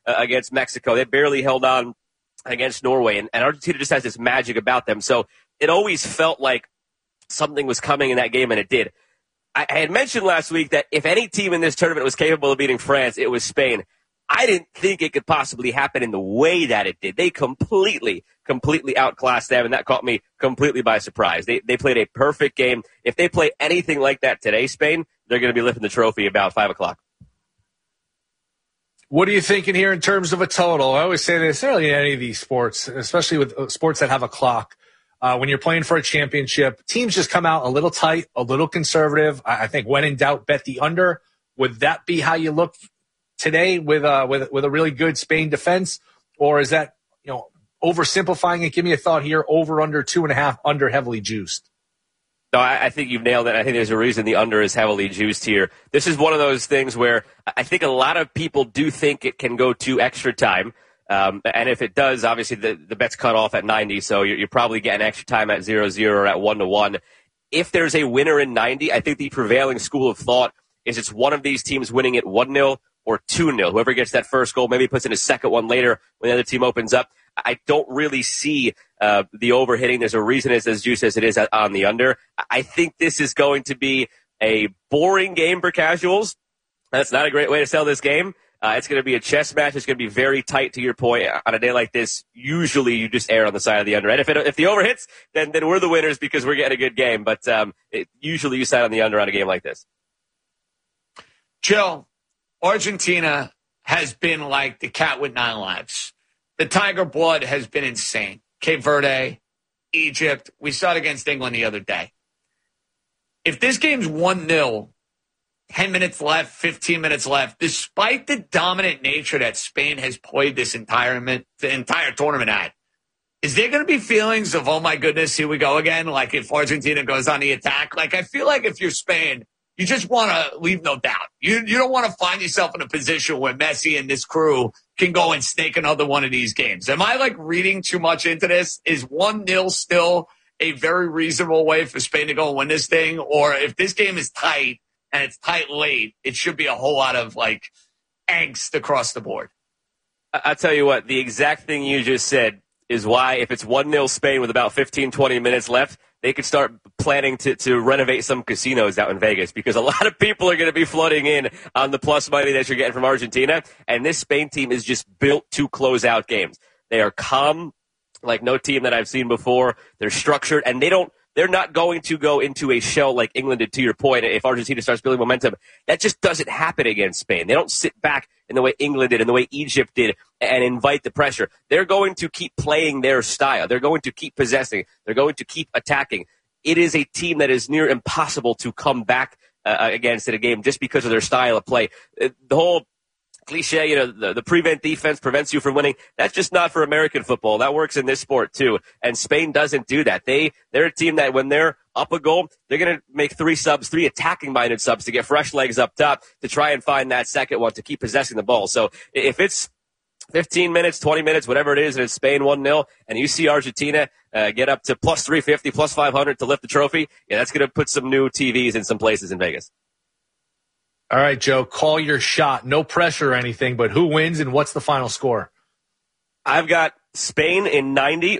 against Mexico. They barely held on against Norway, and Argentina just has this magic about them. So it always felt like something was coming in that game, and it did. I had mentioned last week that if any team in this tournament was capable of beating France, it was Spain. I didn't think it could possibly happen in the way that it did. They completely outclassed them, and that caught me completely by surprise. They played a perfect game. If they play anything like that today, Spain, they're going to be lifting the trophy about 5 o'clock. What are you thinking here in terms of a total? I always say this early in any of these sports, especially with sports that have a clock. When you're playing for a championship, teams just come out a little tight, a little conservative. I think when in doubt, bet the under. Would that be how you look today with a really good Spain defense? Or is that, oversimplifying it? Give me a thought here. Over, under, 2.5, under heavily juiced. No, I think you've nailed it. I think there's a reason the under is heavily juiced here. This is one of those things where I think a lot of people do think it can go to extra time. And if it does, obviously the bet's cut off at 90, so you're probably getting extra time at 0-0 or at 1-1. If there's a winner in 90, I think the prevailing school of thought is it's one of these teams winning it 1-0 or 2-0. Whoever gets that first goal maybe puts in a second one later when the other team opens up. I don't really see the over hitting. There's a reason it's as juiced as it is on the under. I think this is going to be a boring game for casuals. That's not a great way to sell this game. It's going to be a chess match. It's going to be very tight, to your point. On a day like this, usually you just err on the side of the under. And if the over hits, then we're the winners because we're getting a good game. But usually you side on the under on a game like this. Joe, Argentina has been like the cat with 9 lives. The tiger blood has been insane. Cape Verde, Egypt. We saw it against England the other day. If this game's 1-0, 10 minutes left, 15 minutes left, despite the dominant nature that Spain has played the entire tournament at, is there going to be feelings of, oh my goodness, here we go again? Like if Argentina goes on the attack? Like I feel like if you're Spain, you just want to leave no doubt. You don't want to find yourself in a position where Messi and this crew can go and snake another one of these games. Am I reading too much into this? Is 1-0 still a very reasonable way for Spain to go and win this thing? Or if this game is tight and it's tight late, it should be a whole lot of angst across the board. I'll tell you what, the exact thing you just said is why if it's 1-0 Spain with about 15, 20 minutes left, they could start planning to renovate some casinos out in Vegas because a lot of people are going to be flooding in on the plus money that you're getting from Argentina. And this Spain team is just built to close out games. They are calm, like no team that I've seen before. They're structured, and they're not going to go into a shell like England did, to your point. If Argentina starts building momentum, that just doesn't happen against Spain. They don't sit back in the way England did and the way Egypt did and invite the pressure. They're going to keep playing their style. They're going to keep possessing. They're going to keep attacking. It is a team that is near impossible to come back against in a game just because of their style of play. The whole cliche, the prevent defense prevents you from winning. That's just not for American football. That works in this sport too. And Spain doesn't do that. They're a team that when they're up a goal, they're going to make 3 attacking-minded subs to get fresh legs up top to try and find that second one to keep possessing the ball. So if it's 15 minutes, 20 minutes, whatever it is, and it's Spain 1-0, and you see Argentina get up to plus 350, plus 500 to lift the trophy, that's going to put some new TVs in some places in Vegas. All right, Joe, call your shot. No pressure or anything, but who wins and what's the final score? I've got Spain in 90.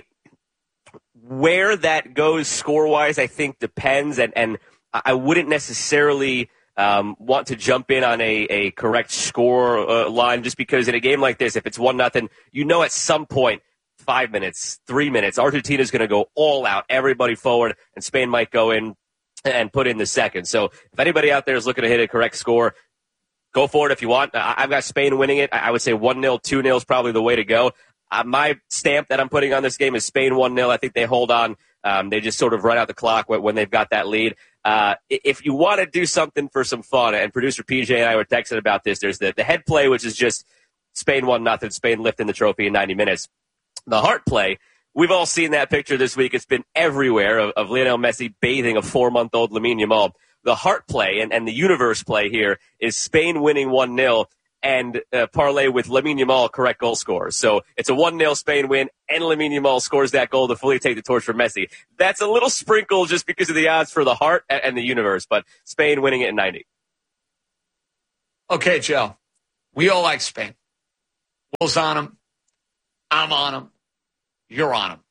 Where that goes score-wise, I think depends, and I wouldn't necessarily want to jump in on a correct score line just because in a game like this, if it's 1-0, at some point, 5 minutes, 3 minutes, Argentina's going to go all out, everybody forward, and Spain might go in and put in the second. So if anybody out there is looking to hit a correct score, go for it if you want. I've got Spain winning it. I would say 1-0, 2-0 is probably the way to go. My stamp that I'm putting on this game is Spain 1-0. I think they hold on. They just sort of run out the clock when they've got that lead. If you want to do something for some fun, and producer PJ and I were texting about this, there's the head play, which is just Spain 1-0, Spain lifting the trophy in 90 minutes. The heart play, we've all seen that picture this week. It's been everywhere of Lionel Messi bathing a 4-month-old Lamine Yamal. The heart play and the universe play here is Spain winning 1-0 and parlay with Lamine Yamal correct goal scorer. So it's a 1-0 Spain win, and Lamine Yamal scores that goal to fully take the torch from Messi. That's a little sprinkle just because of the odds for the heart and the universe, but Spain winning it in 90. Okay, Joe. We all like Spain. Will's on him. I'm on him. You're on him.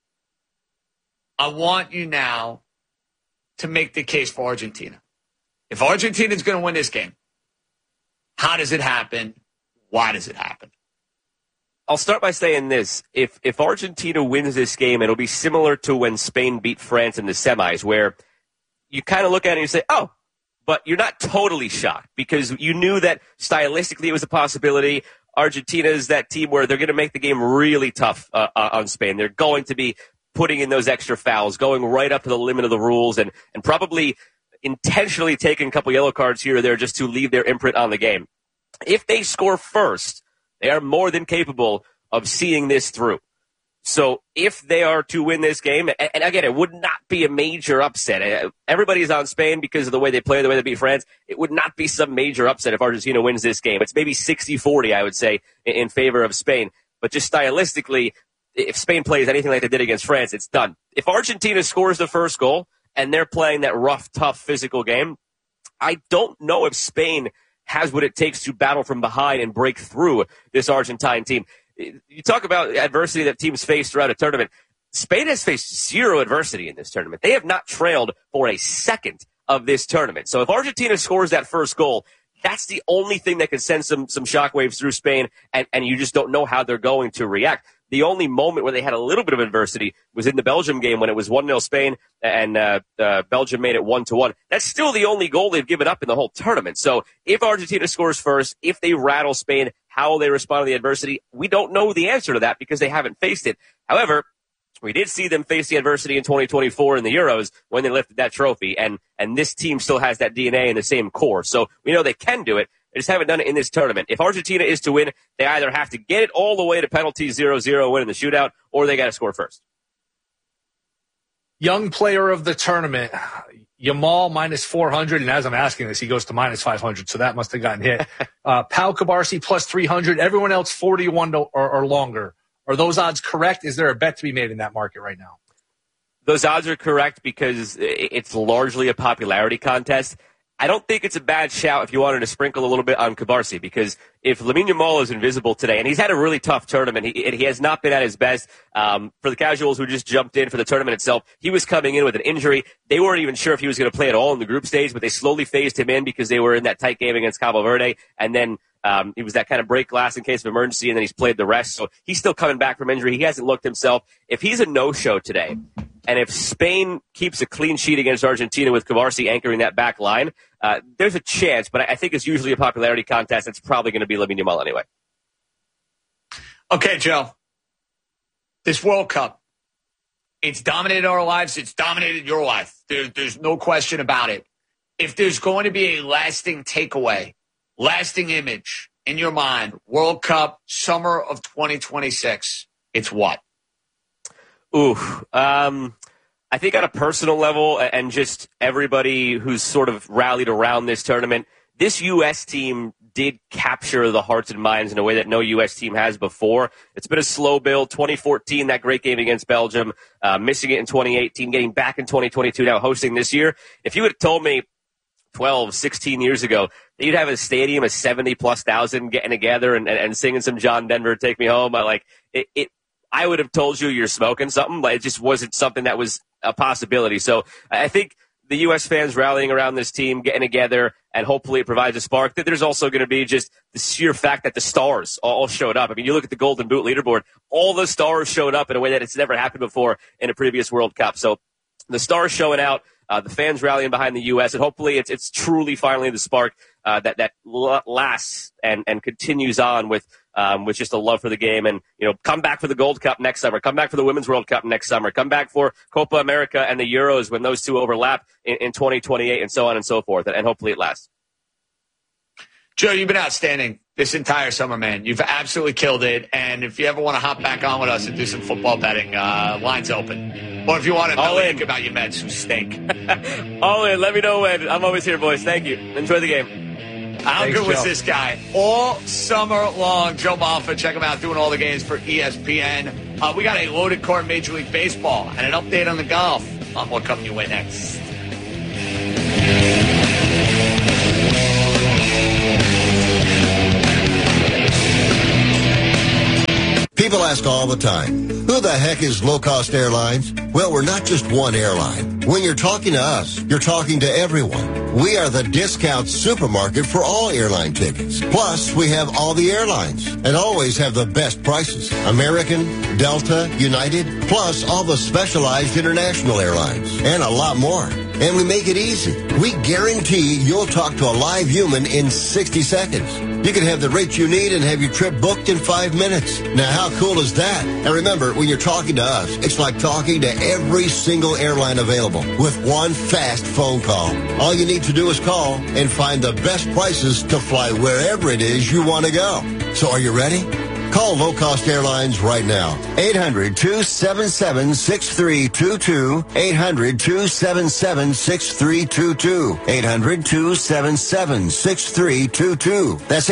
I want you now to make the case for Argentina. If Argentina's going to win this game, how does it happen? Why does it happen? I'll start by saying this. If Argentina wins this game, it'll be similar to when Spain beat France in the semis, where you kind of look at it and you say, oh, but you're not totally shocked because you knew that stylistically it was a possibility. Argentina is that team where they're going to make the game really tough on Spain. They're going to be putting in those extra fouls, going right up to the limit of the rules, and probably intentionally taking a couple yellow cards here or there just to leave their imprint on the game. If they score first, they are more than capable of seeing this through. So if they are to win this game, and again, it would not be a major upset. Everybody's on Spain because of the way they play, the way they beat France. It would not be some major upset if Argentina wins this game. It's maybe 60-40, I would say, in favor of Spain. But just stylistically, if Spain plays anything like they did against France, it's done. If Argentina scores the first goal and they're playing that rough, tough, physical game, I don't know if Spain has what it takes to battle from behind and break through this Argentine team. You talk about adversity that teams face throughout a tournament. Spain has faced zero adversity in this tournament. They have not trailed for a second of this tournament. So if Argentina scores that first goal, that's the only thing that can send some shockwaves through Spain, and you just don't know how they're going to react. The only moment where they had a little bit of adversity was in the Belgium game when it was 1-0 Spain and Belgium made it 1-1. That's still the only goal they've given up in the whole tournament. So if Argentina scores first, if they rattle Spain, how will they respond to the adversity? We don't know the answer to that because they haven't faced it. However, we did see them face the adversity in 2024 in the Euros when they lifted that trophy, and this team still has that DNA in the same core. So we know they can do it. They just haven't done it in this tournament. If Argentina is to win, they either have to get it all the way to penalty 0-0, win in the shootout, or they got to score first. Young player of the tournament, Yamal minus 400, and as I'm asking this, he goes to minus 500, so that must have gotten hit. Pau Kubarsi plus 300, everyone else 41 or longer. Are those odds correct? Is there a bet to be made in that market right now? Those odds are correct because it's largely a popularity contest. I don't think it's a bad shout if you wanted to sprinkle a little bit on Kubarsi, because if Lamine Yamal is invisible today, and he's had a really tough tournament, he has not been at his best. For the casuals who just jumped in for the tournament itself, he was coming in with an injury. They weren't even sure if he was going to play at all in the group stage, but they slowly phased him in because they were in that tight game against Cabo Verde, and then it was that kind of break glass in case of emergency, and then he's played the rest. So he's still coming back from injury. He hasn't looked himself. If he's a no-show today, and if Spain keeps a clean sheet against Argentina with Kubarsi anchoring that back line, there's a chance, but I think it's usually a popularity contest. It's probably going to be Lamine Yamal anyway. Okay, Joe. This World Cup, it's dominated our lives. It's dominated your life. There's no question about it. If there's going to be a lasting takeaway, lasting image in your mind, World Cup, summer of 2026, it's what? I think on a personal level and just everybody who's sort of rallied around this tournament, this U.S. team did capture the hearts and minds in a way that no U.S. team has before. It's been a slow build. 2014, that great game against Belgium, missing it in 2018, getting back in 2022, now hosting this year. If you had told me 12, 16 years ago that you'd have a stadium of 70+ thousand getting together and singing some John Denver, Take Me Home, I would have told you you're smoking something, but it just wasn't something that was a possibility. So I think the U.S. fans rallying around this team, getting together, and hopefully it provides a spark. That there's also going to be just the sheer fact that the stars all showed up. I mean, you look at the Golden Boot leaderboard, all the stars showed up in a way that it's never happened before in a previous World Cup. So the stars showing out, the fans rallying behind the U.S., and hopefully it's truly finally the spark that lasts and continues on with just a love for the game. And, come back for the Gold Cup next summer. Come back for the Women's World Cup next summer. Come back for Copa America and the Euros when those two overlap in 2028 and so on and so forth. And hopefully it lasts. Joe, you've been outstanding this entire summer, man. You've absolutely killed it. And if you ever want to hop back on with us and do some football betting, line's open. Or if you want to think about your Mets who stink. All in. Let me know when. I'm always here, boys. Thank you. Enjoy the game. How good was this guy? All summer long, Joe Malfa. Check him out doing all the games for ESPN. We got a loaded card Major League Baseball and an update on the golf. A lot more coming your way next. People ask all the time, who the heck is Low Cost Airlines? Well, we're not just one airline. When you're talking to us, you're talking to everyone. We are the discount supermarket for all airline tickets. Plus, we have all the airlines and always have the best prices. American, Delta, United, plus all the specialized international airlines and a lot more. And we make it easy. We guarantee you'll talk to a live human in 60 seconds. You can have the rate you need and have your trip booked in 5 minutes. Now, how cool is that? And remember, when you're talking to us, it's like talking to every single airline available with one fast phone call. All you need to do is call and find the best prices to fly wherever it is you want to go. So are you ready? Call Low Cost Airlines right now. 800-277-6322. 800-277-6322. 800-277-6322. That's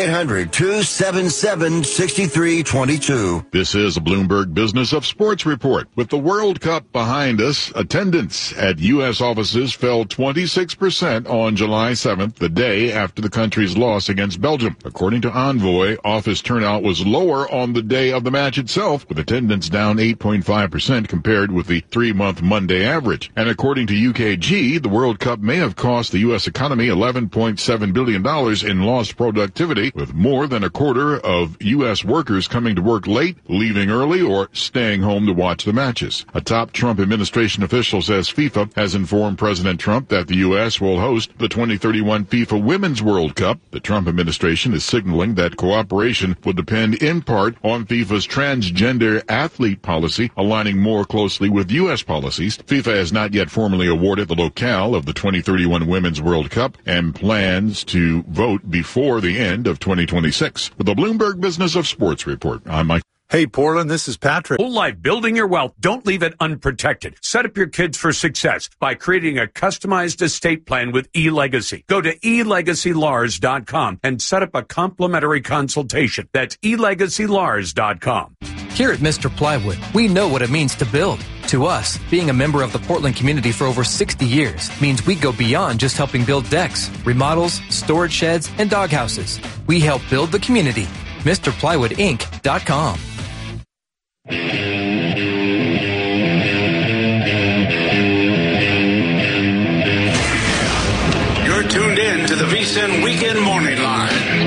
800-277-6322. This is a Bloomberg Business of Sports report. With the World Cup behind us, attendance at U.S. offices fell 26% on July 7th, the day after the country's loss against Belgium. According to Envoy, office turnout was lower on the day of the match itself, with attendance down 8.5% compared with the 3-month Monday average. And according to UKG, the World Cup may have cost the U.S. economy $11.7 billion in lost productivity, with more than a quarter of U.S. workers coming to work late, leaving early, or staying home to watch the matches. A top Trump administration official says FIFA has informed President Trump that the U.S. will host the 2031 FIFA Women's World Cup. The Trump administration is signaling that cooperation will depend in part on FIFA's transgender athlete policy, aligning more closely with U.S. policies. FIFA has not yet formally awarded the locale of the 2031 Women's World Cup and plans to vote before the end of 2026. With the Bloomberg Business of Sports report, I'm Mike. Hey, Portland, this is Patrick. Whole life building your wealth. Don't leave it unprotected. Set up your kids for success by creating a customized estate plan with eLegacy. Go to elegacylars.com and set up a complimentary consultation. That's elegacylars.com. Here at Mr. Plywood, we know what it means to build. To us, being a member of the Portland community for over 60 years means we go beyond just helping build decks, remodels, storage sheds, and doghouses. We help build the community. MrPlywoodInc.com. You're tuned in to the VSiN Weekend Morning Line.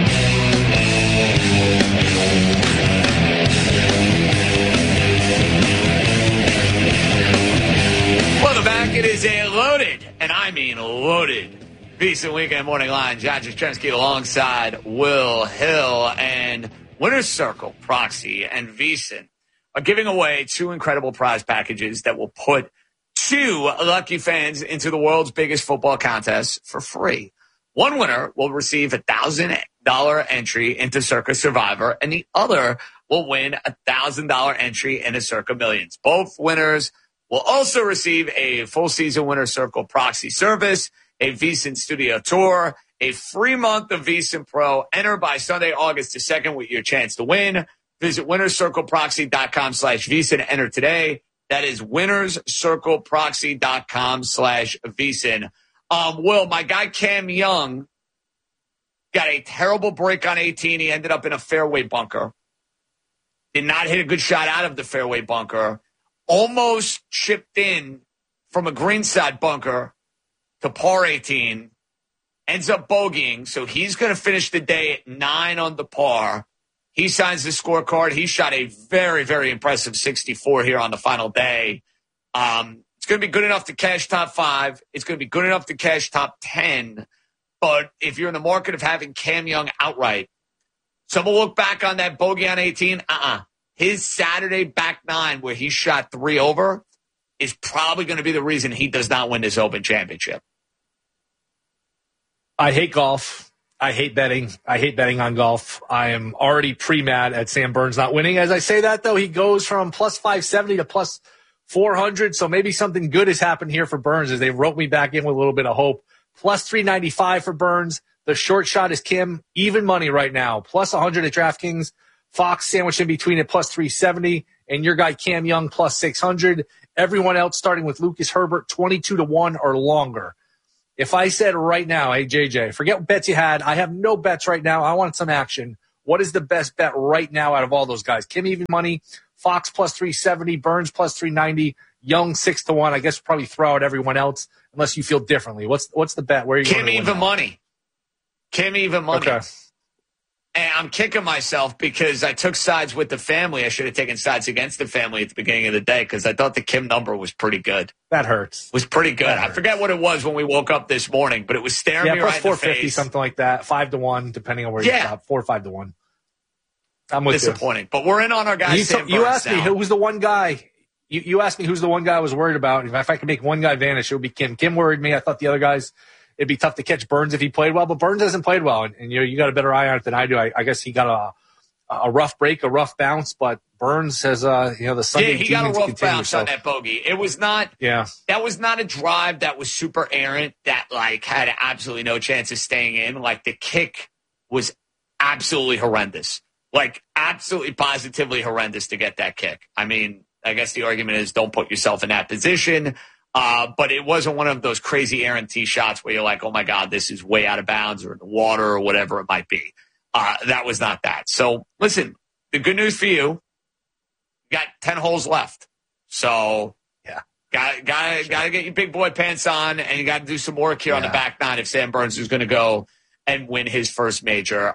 Welcome back. It is a loaded, and I mean loaded, VSiN Weekend Morning Line. John Jastrzemski alongside Will Hill, and Winner's Circle, Proxy, and VSiN are giving away 2 incredible prize packages that will put 2 lucky fans into the world's biggest football contest for free. One winner will receive a $1,000 entry into Circa Survivor, and the other will win a $1,000 entry into Circa Millions. Both winners will also receive a full season Winner's Circle Proxy service, a VSiN studio tour, a free month of VSiN Pro. Enter by Sunday, August the 2nd with your chance to win. Visit winnerscircleproxy.com/VSiN. Enter today. That is winnerscircleproxy.com/VSiN. Will, my guy Cam Young got a terrible break on 18. He ended up in a fairway bunker. Did not hit a good shot out of the fairway bunker. Almost chipped in from a greenside bunker to par 18. Ends up bogeying, so he's going to finish the day at 9 on the par. He signs the scorecard. He shot a very, very impressive 64 here on the final day. It's going to be good enough to cash top 5. It's going to be good enough to cash top 10. But if you're in the market of having Cam Young outright, someone look back on that bogey on 18. His Saturday back 9 where he shot 3 over is probably going to be the reason he does not win this Open Championship. I hate golf. I hate betting. I hate betting on golf. I am already pre-mad at Sam Burns not winning. As I say that, though, he goes from plus 570 to plus 400. So maybe something good has happened here for Burns as they wrote me back in with a little bit of hope. Plus 395 for Burns. The short shot is Kim. Even money right now. Plus 100 at DraftKings. Fox sandwiched in between at plus 370. And your guy Cam Young plus 600. Everyone else starting with Lucas Herbert 22-1 or longer. If I said right now, hey, JJ, forget what bets you had. I have no bets right now. I want some action. What is the best bet right now out of all those guys? Kim even money, Fox plus 370, Burns plus 390, Young 6-1. I guess we'll probably throw out everyone else unless you feel differently. What's the bet? Where are you Kim going even money. Kim even money. Okay. And I'm kicking myself because I took sides with the family. I should have taken sides against the family at the beginning of the day because I thought the Kim number was pretty good. That hurts. Was pretty good. I forget what it was when we woke up this morning, but it was staring me right in the face. 450, something like that. 5-1, depending on where you stop. 4 or 5-1. I'm with Disappointing. But we're in on our guy. You asked me who was the one guy. You asked me who's the one guy I was worried about. If I could make one guy vanish, it would be Kim. Kim worried me. I thought the other guys, it'd be tough to catch Burns if he played well, but Burns hasn't played well, and you got a better eye on it than I do. I guess he got a rough break, a rough bounce, but Burns has the Sunday. Yeah, he got a rough bounce on that bogey. It was not. Yeah, that was not a drive that was super errant that had absolutely no chance of staying in. The kick was absolutely horrendous, absolutely positively horrendous to get that kick. I mean, I guess the argument is don't put yourself in that position. But it wasn't one of those crazy errant tee shots where you're like, oh, my God, this is way out of bounds or in the water or whatever it might be. That was not that. So, listen, the good news for you got 10 holes left. So, yeah, got to get your big boy pants on, and you got to do some work here on the back nine if Sam Burns is going to go and win his first major.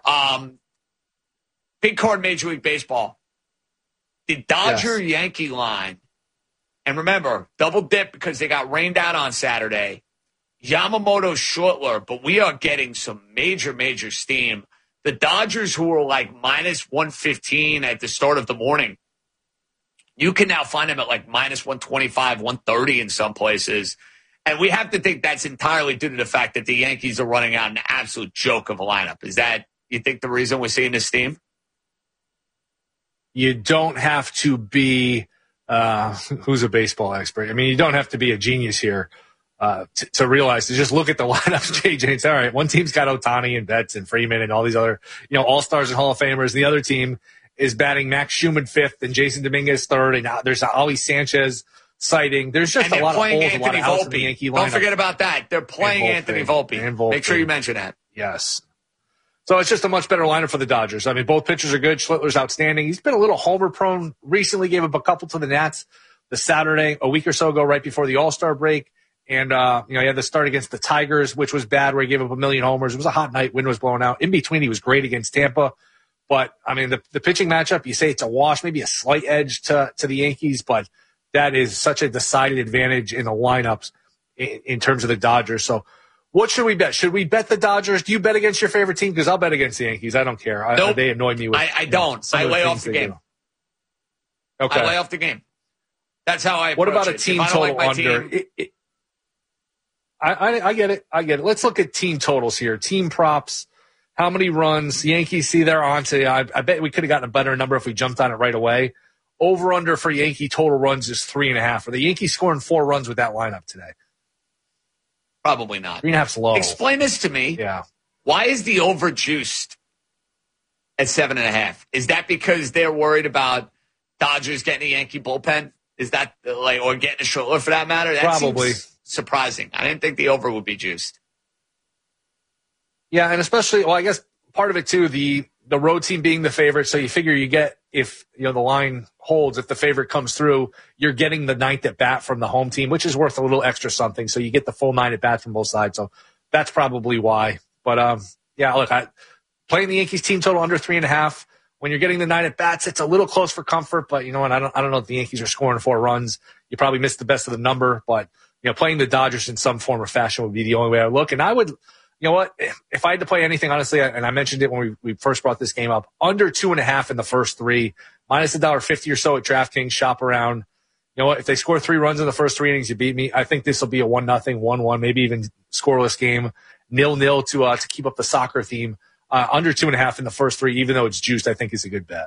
Big card Major League Baseball. The Dodger-Yankee line. And remember, double dip because they got rained out on Saturday. Yamamoto shortler, but we are getting some major, major steam. The Dodgers, who were minus 115 at the start of the morning, you can now find them at minus 125, 130 in some places. And we have to think that's entirely due to the fact that the Yankees are running out an absolute joke of a lineup. Is that, you think, the reason we're seeing this steam? You don't have to be who's a baseball expert. I mean, you don't have to be a genius here to realize, to just look at the lineups, JJ, and say, all right, one team's got Ohtani and Betts and Freeman and all these other, all-stars and Hall of Famers. The other team is batting Max Schumann fifth and Jason Dominguez third, and there's Ali Sanchez sighting. There's just a lot of holes, a lot of outs in the Yankee lineup. Don't forget about that. They're playing Anthony Volpe. Make sure you mention that. Yes. So it's just a much better lineup for the Dodgers. I mean, both pitchers are good. Schlittler's outstanding. He's been a little homer-prone recently. Gave up a couple to the Nats the Saturday, a week or so ago, right before the All-Star break. And, he had the start against the Tigers, which was bad, where he gave up 1 million homers. It was a hot night. Wind was blowing out. In between, he was great against Tampa. But, I mean, the pitching matchup, you say it's a wash, maybe a slight edge to the Yankees, but that is such a decided advantage in the lineups in terms of the Dodgers. So, what should we bet? Should we bet the Dodgers? Do you bet against your favorite team? Because I'll bet against the Yankees. I don't care. Nope. They annoy me with I don't. I lay off the game. Okay. I lay off the game. That's how I approach it. What about a team total under? I get it. I get it. Let's look at team totals here. Team props. How many runs? Yankees, see, they're on to. I bet we could have gotten a better number if we jumped on it right away. Over under for Yankee total runs is 3.5. Are the Yankees scoring 4 runs with that lineup today? Probably not. 3.5's low. Explain this to me. Yeah. Why is the over juiced at 7.5? Is that because they're worried about Dodgers getting a Yankee bullpen? Is that or getting a shortler for that matter? That probably seems surprising. I didn't think the over would be juiced. Yeah, and especially, I guess part of it too, the road team being the favorite. So you figure you get, if the line holds, if the favorite comes through, you're getting the 9th at bat from the home team, which is worth a little extra something. So you get the full 9 at bats from both sides. So that's probably why. But yeah, look, playing the Yankees team total under 3.5. When you're getting the 9 at bats, it's a little close for comfort. But you know what? I don't know if the Yankees are scoring 4 runs. You probably missed the best of the number. But playing the Dodgers in some form or fashion would be the only way I look. And I would. You know what? If I had to play anything, honestly, and I mentioned it when we first brought this game up, under 2.5 in the first 3, minus $1.50 or so at DraftKings, shop around. You know what? If they score 3 runs in the first 3 innings, you beat me. I think this will be a 1-0, 1-1, maybe even scoreless game, 0-0 to keep up the soccer theme. Under 2.5 in the first 3, even though it's juiced, I think is a good bet.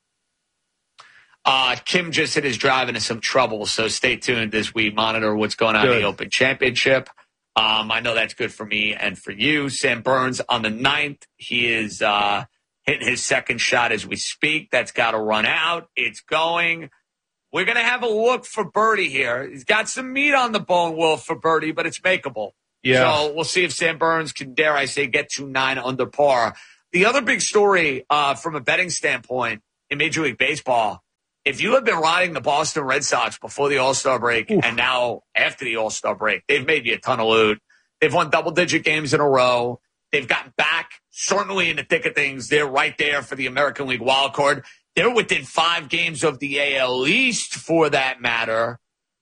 Kim just hit his drive into some trouble, so stay tuned as we monitor what's going on in the Open Championship. I know that's good for me and for you. Sam Burns on the 9th. He is hitting his second shot as we speak. That's got to run out. It's going. We're going to have a look for birdie here. He's got some meat on the bone, Wolf, for birdie, but it's makeable. Yeah. So we'll see if Sam Burns can, dare I say, get to 9 under par. The other big story from a betting standpoint in Major League Baseball, if you have been riding the Boston Red Sox before the All-Star break and now after the All-Star break, they've made you a ton of loot. They've won double-digit games in a row. They've gotten back certainly in the thick of things. They're right there for the American League wild card. They're within 5 games of the AL East for that matter.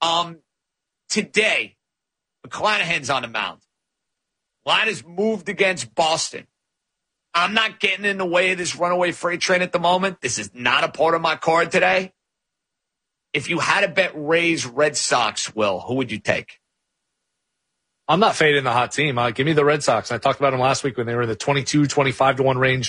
Today, McClanahan's on the mound. Line has moved against Boston. I'm not getting in the way of this runaway freight train at the moment. This is not a part of my card today. If you had to bet Rays Red Sox, Will, who would you take? I'm not fading the hot team. Give me the Red Sox. I talked about them last week when they were in the 22, 25 to 1 range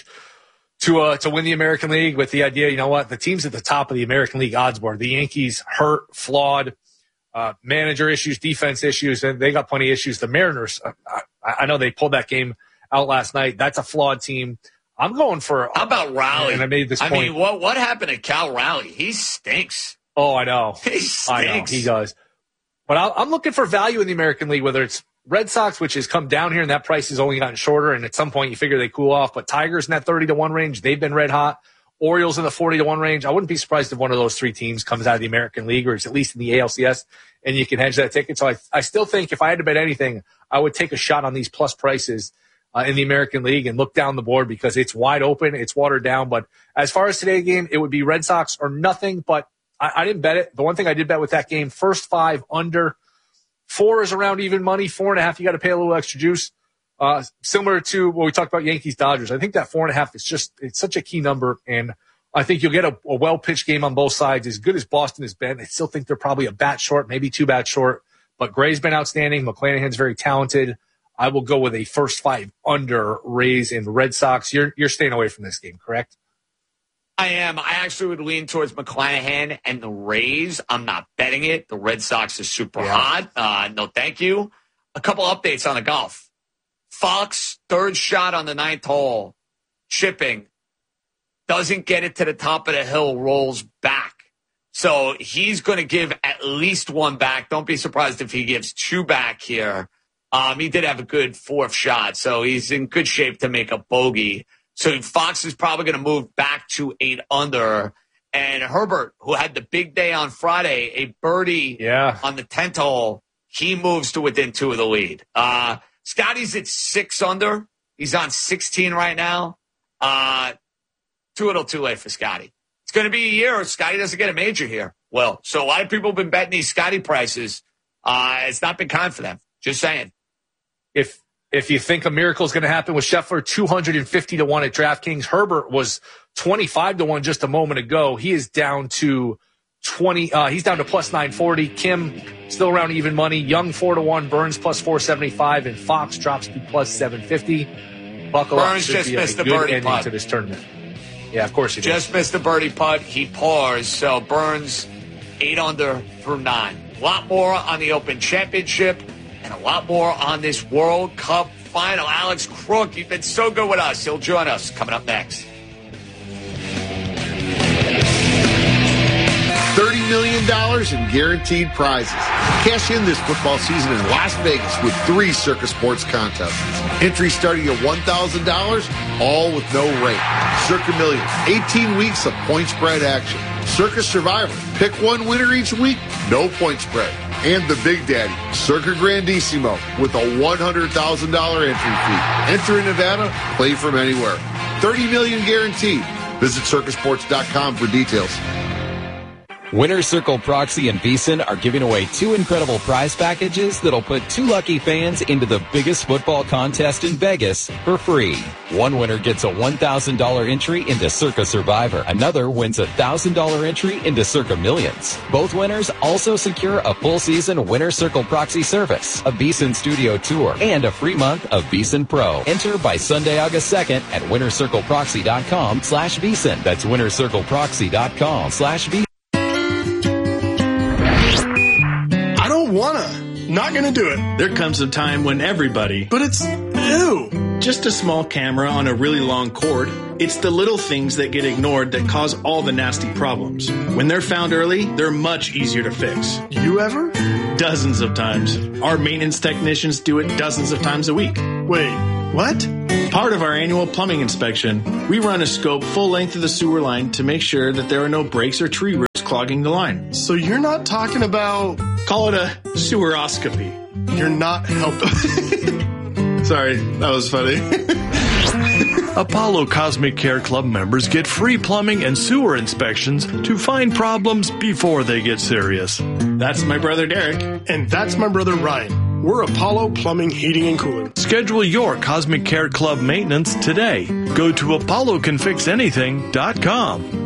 to win the American League with the idea, you know what, the teams at the top of the American League odds board, the Yankees, hurt, flawed, manager issues, defense issues, and they got plenty of issues. The Mariners, I know they pulled that game out last night. That's a flawed team. I'm going for. How about Rowley? And I made this point. I mean, what happened to Cal Rowley? He stinks. Oh, I know. He stinks. I know, he does. But I'm looking for value in the American League, whether it's Red Sox, which has come down here and that price has only gotten shorter, and at some point you figure they cool off. But Tigers in that 30 to 1 range, they've been red hot. Orioles in the 40 to 1 range. I wouldn't be surprised if one of those 3 teams comes out of the American League or is at least in the ALCS, and you can hedge that ticket. So I still think if I had to bet anything, I would take a shot on these plus prices in the American League and look down the board because it's wide open, it's watered down. But as far as today's game, it would be Red Sox or nothing. But I didn't bet it. The one thing I did bet with that game, first 5 under. 4 is around even money. 4.5, you got to pay a little extra juice. Similar to what we talked about Yankees-Dodgers. I think that 4.5 is it's such a key number, and I think you'll get a well-pitched game on both sides. As good as Boston has been, I still think they're probably a bat short, maybe 2 bats short. But Gray's been outstanding. McClanahan's very talented. I will go with a first 5 under Rays and Red Sox. You're staying away from this game, correct? I am. I actually would lean towards McClanahan and the Rays. I'm not betting it. The Red Sox is super hot. No, thank you. A couple updates on the golf. Fox, 3rd shot on the 9th hole. Chipping. Doesn't get it to the top of the hill. Rolls back. So he's going to give at least 1 back. Don't be surprised if he gives 2 back here. He did have a good 4th shot. So he's in good shape to make a bogey. So Fox is probably going to move back to 8 under. And Herbert, who had the big day on Friday, a birdie on the 10th hole, he moves to within 2 of the lead. Scotty's at 6 under. He's on 16 right now. Too little too late for Scotty. It's going to be a year if Scotty doesn't get a major here. Well, so a lot of people have been betting these Scotty prices. It's not been kind for them. Just saying. If you think a miracle is going to happen with Scheffler, 250 to 1 at DraftKings. Herbert was 25 to 1 just a moment ago. He is down to 20. He's down to plus 940. Kim still around even money. Young 4 to 1. Burns plus 475, and Fox drops to plus 750. Buckle up. Burns just missed the birdie putt to this tournament. Yeah, of course he did. Just missed the birdie putt. He paused. So Burns 8 under through 9. A lot more on the Open Championship. And a lot more on this World Cup final. Alex Crook, you've been so good with us. He'll join us coming up next. $30 million in guaranteed prizes. Cash in this football season in Las Vegas with 3 Circa Sports contests. Entries starting at $1,000, all with no rate. Circa Millions, 18 weeks of point spread action. Circa Survivor, pick 1 winner each week, no point spread. And the Big Daddy, Circa Grandissimo, with a $100,000 entry fee. Enter in Nevada, play from anywhere. $30 million guaranteed. Visit circasports.com for details. Winner Circle Proxy and VSiN are giving away 2 incredible prize packages that'll put 2 lucky fans into the biggest football contest in Vegas for free. One winner gets a $1,000 entry into Circa Survivor. Another wins a $1,000 entry into Circa Millions. Both winners also secure a full season Winner Circle Proxy service, a VSiN studio tour, and a free month of VSiN Pro. Enter by Sunday, August 2nd at winnercircleproxy.com/VSiN. That's winnercircleproxy.com/VSiN. Not gonna do it. There comes a time when everybody, but it's ew. Just a small camera on a really long cord. It's the little things that get ignored that cause all the nasty problems. When they're found early, they're much easier to fix. You ever? Dozens of times. Our maintenance technicians do it dozens of times a week. Wait, What? Part of our annual plumbing inspection, we run a scope full length of the sewer line to make sure that there are no breaks or tree roots clogging the line. So you're not talking about... Call it a seweroscopy. You're not helping. Sorry, that was funny. Apollo Cosmic Care Club members get free plumbing and sewer inspections to find problems before they get serious. That's my brother Derek. And that's my brother Ryan. We're Apollo Plumbing, Heating, and Cooling. Schedule your Cosmic Care Club maintenance today. Go to ApolloCanFixAnything.com.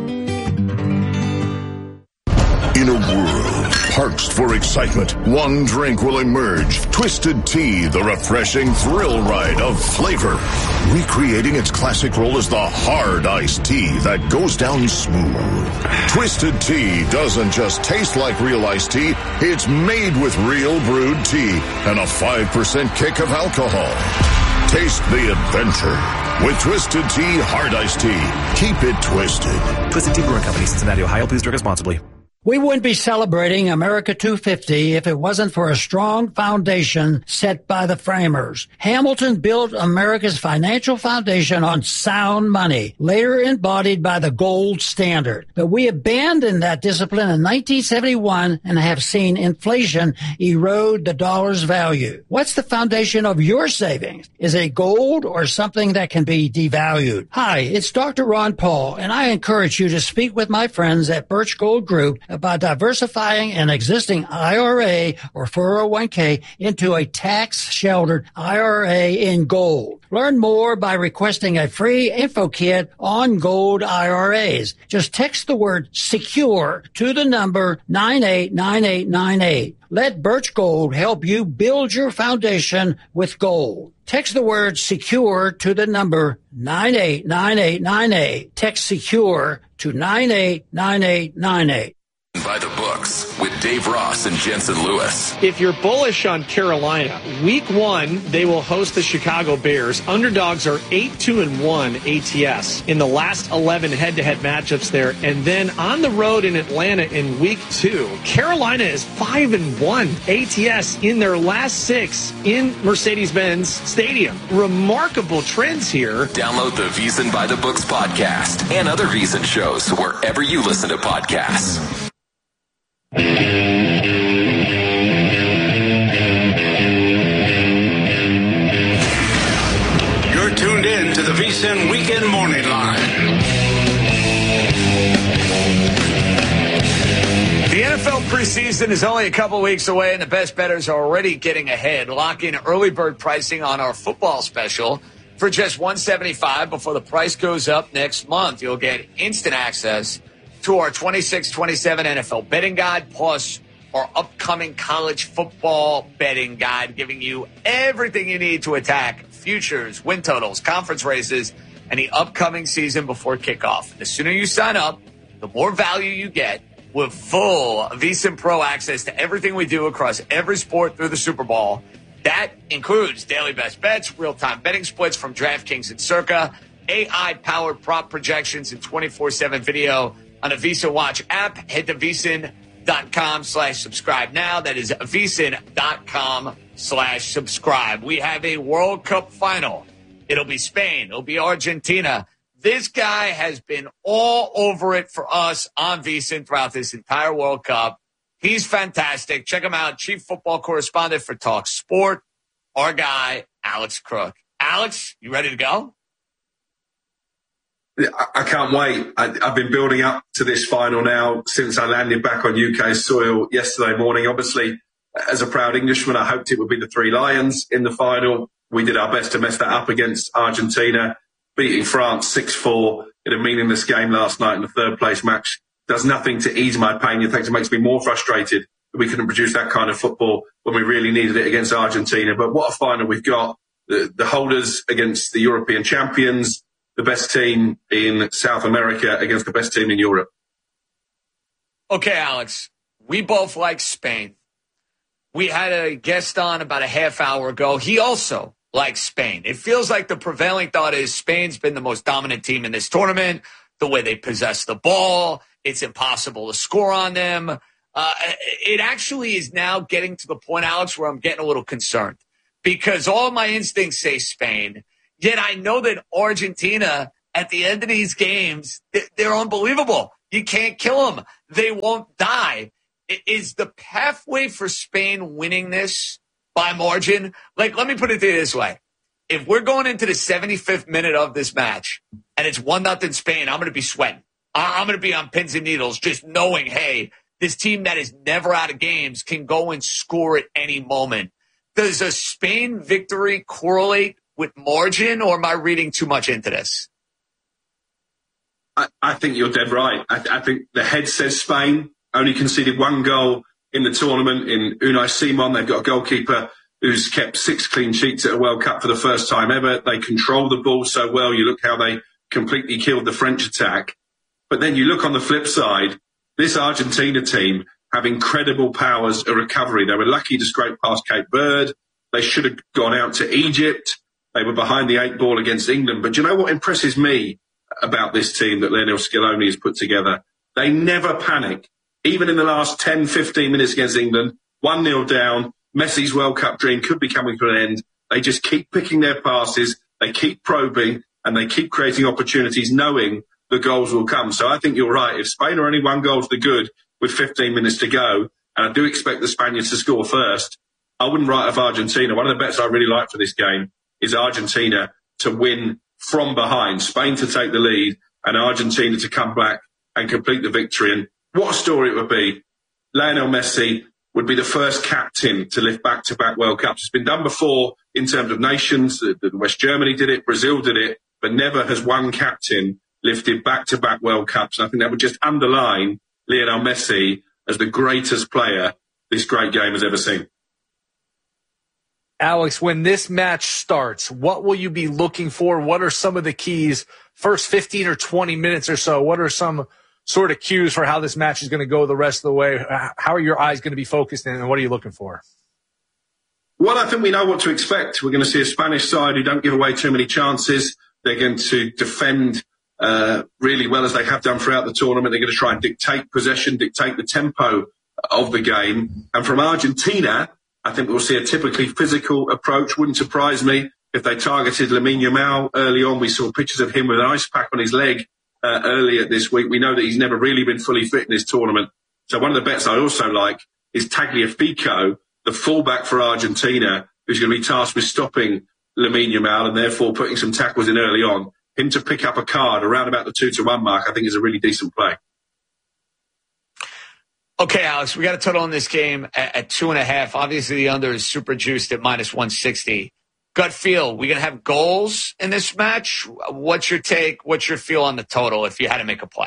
In a world parched for excitement, one drink will emerge. Twisted Tea, the refreshing thrill ride of flavor. Recreating its classic role as the hard iced tea that goes down smooth. Twisted Tea doesn't just taste like real iced tea, it's made with real brewed tea and a 5% kick of alcohol. Taste the adventure with Twisted Tea Hard Iced Tea. Keep it twisted. Twisted Tea Brewing Company, Cincinnati, Ohio. Please drink responsibly. We wouldn't be celebrating America 250 if it wasn't for a strong foundation set by the framers. Hamilton built America's financial foundation on sound money, later embodied by the gold standard. But we abandoned that discipline in 1971 and have seen inflation erode the dollar's value. What's the foundation of your savings? Is it gold or something that can be devalued? Hi, it's Dr. Ron Paul, and I encourage you to speak with my friends at Birch Gold Group about diversifying an existing IRA or 401k into a tax-sheltered IRA in gold. Learn more by requesting a free info kit on gold IRAs. Just text the word SECURE to the number 989898. Let Birch Gold help you build your foundation with gold. Text the word SECURE to the number 989898. Text SECURE to 989898. By the books with Dave Ross and Jensen Lewis. If you're bullish on Carolina, week 1, they will host the Chicago Bears. Underdogs are 8-2-1 ATS in the last 11 head-to-head matchups there. And then on the road in Atlanta in week 2, Carolina is 5-1 ATS in their last 6 in Mercedes-Benz Stadium. Remarkable trends here. Download the VSiN by the Books podcast and other VSiN shows wherever you listen to podcasts. You're tuned in to the VSiN Weekend Morning Line. The NFL preseason is only a couple weeks away, and the best bettors are already getting ahead. Lock in early bird pricing on our football special for just $175 before the price goes up next month. You'll get instant access to our 26-27 NFL betting guide, plus our upcoming college football betting guide, giving you everything you need to attack futures, win totals, conference races, and the upcoming season before kickoff. The sooner you sign up, the more value you get with full VSiN Pro access to everything we do across every sport through the Super Bowl. That includes daily best bets, real-time betting splits from DraftKings and Circa, AI-powered prop projections, and 24/7 video on the VSiN Watch app. Head to VSiN.com/subscribe now. That is VSiN.com/subscribe. We have a World Cup final. It'll be Spain. It'll be Argentina. This guy has been all over it for us on VSiN throughout this entire World Cup. He's fantastic. Check him out. Chief football correspondent for Talk Sport, our guy, Alex Crook. Alex, you ready to go? I can't wait. I've been building up to this final now since I landed back on UK soil yesterday morning. Obviously, as a proud Englishman, I hoped it would be the Three Lions in the final. We did our best to mess that up against Argentina, beating France 6-4 in a meaningless game last night in the third-place match. Does nothing to ease my pain. In fact, it makes me more frustrated that we couldn't produce that kind of football when we really needed it against Argentina. But what a final we've got. The holders against the European champions, the best team in South America against the best team in Europe. Okay, Alex, we both like Spain. We had a guest on about a half hour ago. He also likes Spain. It feels like the prevailing thought is Spain's been the most dominant team in this tournament. The way they possess the ball, it's impossible to score on them. It actually is now getting to the point, Alex, where I'm getting a little concerned because all my instincts say Spain. Yet I know that Argentina, at the end of these games, they're unbelievable. You can't kill them. They won't die. Is the pathway for Spain winning this by margin? Like, let me put it to you this way. If we're going into the 75th minute of this match and it's 1-0 Spain, I'm going to be sweating. I'm going to be on pins and needles just knowing, hey, this team that is never out of games can go and score at any moment. Does a Spain victory correlate with margin, or am I reading too much into this? I think you're dead right. I think the head says Spain only conceded 1 goal in the tournament in Unai Simon. They've got a goalkeeper who's kept 6 clean sheets at a World Cup for the first time ever. They control the ball so well. You look how they completely killed the French attack. But then you look on the flip side, this Argentina team have incredible powers of recovery. They were lucky to scrape past Cape Verde. They should have gone out to Egypt. They were behind the 8 ball against England. But do you know what impresses me about this team that Lionel Scaloni has put together? They never panic. Even in the last 10, 15 minutes against England, 1-0 down, Messi's World Cup dream could be coming to an end. They just keep picking their passes, they keep probing, and they keep creating opportunities knowing the goals will come. So I think you're right. If Spain are only 1 goal to the good with 15 minutes to go, and I do expect the Spaniards to score first, I wouldn't write off Argentina. One of the bets I really like for this game is Argentina to win from behind, Spain to take the lead, and Argentina to come back and complete the victory. And what a story it would be. Lionel Messi would be the first captain to lift back-to-back World Cups. It's been done before in terms of nations. West Germany did it, Brazil did it, but never has one captain lifted back-to-back World Cups. And I think that would just underline Lionel Messi as the greatest player this great game has ever seen. Alex, when this match starts, what will you be looking for? What are some of the keys? First 15 or 20 minutes or so, what are some sort of cues for how this match is going to go the rest of the way? How are your eyes going to be focused in, and what are you looking for? Well, I think we know what to expect. We're going to see a Spanish side who don't give away too many chances. They're going to defend really well, as they have done throughout the tournament. They're going to try and dictate possession, dictate the tempo of the game. And from Argentina, I think we'll see a typically physical approach. Wouldn't surprise me if they targeted Lamine Yamal early on. We saw pictures of him with an ice pack on his leg earlier this week. We know that he's never really been fully fit in this tournament. So one of the bets I also like is Tagliafico, the fullback for Argentina, who's going to be tasked with stopping Lamine Yamal and therefore putting some tackles in early on. Him to pick up a card around about the 2-1 mark, I think is a really decent play. Okay, Alex, we got a total in this game at 2.5. Obviously, the under is super juiced at -160. Gut feel, we going to have goals in this match? What's your take? What's your feel on the total if you had to make a play?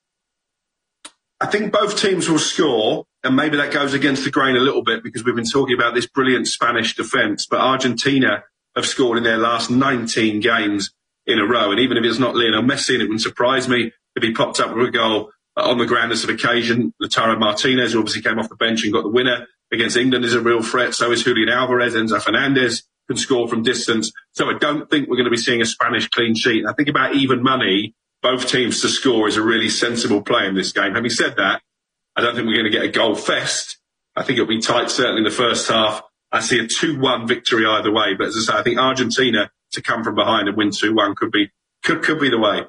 I think both teams will score, and maybe that goes against the grain a little bit because we've been talking about this brilliant Spanish defence, but Argentina have scored in their last 19 games in a row, and even if it's not Lionel Messi, and it wouldn't surprise me if he popped up with a goal on the grandest of occasion. Lautaro Martinez, who obviously came off the bench and got the winner against England, is a real threat. So is Julian Alvarez. Enzo Fernandez can score from distance. So I don't think we're going to be seeing a Spanish clean sheet. And I think about even money, both teams to score is a really sensible play in this game. Having said that, I don't think we're going to get a goal fest. I think it'll be tight, certainly in the first half. I see a 2-1 victory either way. But as I say, I think Argentina to come from behind and win 2-1 could be the way.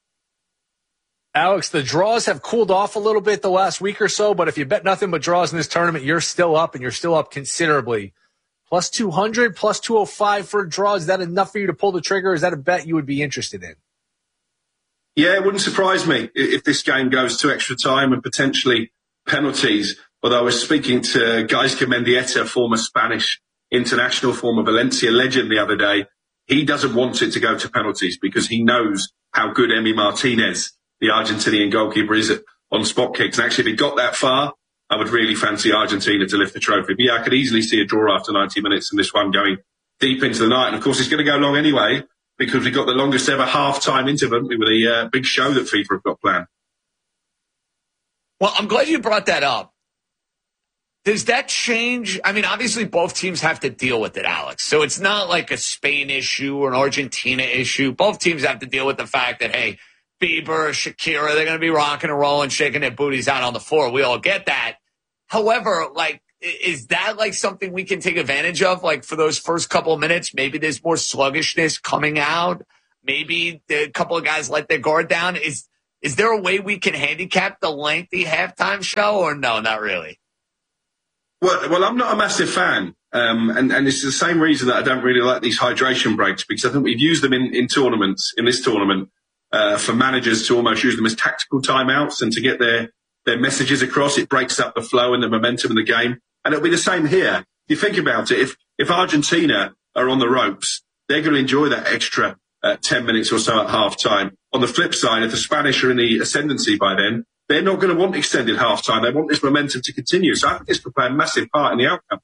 Alex, the draws have cooled off a little bit the last week or so, but if you bet nothing but draws in this tournament, you're still up, and you're still up considerably. Plus 200, plus 205 for a draw. Is that enough for you to pull the trigger? Is that a bet you would be interested in? Yeah, it wouldn't surprise me if this game goes to extra time and potentially penalties. Although I was speaking to Gaisca Mendieta, former Spanish international, former Valencia legend the other day. He doesn't want it to go to penalties because he knows how good Emi Martinez, the Argentinian goalkeeper, is on spot kicks. And actually, if it got that far, I would really fancy Argentina to lift the trophy. But yeah, I could easily see a draw after 90 minutes and this one going deep into the night. And of course, it's going to go long anyway because we've got the longest ever half-time interval with a big show that FIFA have got planned. Well, I'm glad you brought that up. Does that change? I mean, obviously both teams have to deal with it, Alex. So it's not like a Spain issue or an Argentina issue. Both teams have to deal with the fact that, hey, Bieber, Shakira, they're going to be rocking and rolling, shaking their booties out on the floor. We all get that. However, like, is that like something we can take advantage of? Like for those first couple of minutes, maybe there's more sluggishness coming out. Maybe a couple of guys let their guard down. Is there a way we can handicap the lengthy halftime show, or no, not really? Well, I'm not a massive fan. And it's the same reason that I don't really like these hydration breaks, because I think we've used them in tournaments, in this tournament, for managers to almost use them as tactical timeouts and to get their messages across. It breaks up the flow and the momentum of the game. And it'll be the same here. You think about it, if Argentina are on the ropes, they're going to enjoy that extra 10 minutes or so at halftime. On the flip side, if the Spanish are in the ascendancy by then, they're not going to want extended halftime. They want this momentum to continue. So I think this could play a massive part in the outcome.